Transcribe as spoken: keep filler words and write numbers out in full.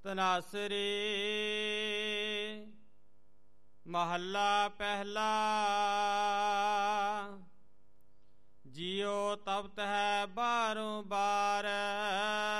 ਤਨਾਸਰੀ। ਮਹੱਲਾ ਪਹਿਲਾ। ਜਿਉ ਤਪਤ ਹੈ ਬਾਰੋਂ ਬਾਰ,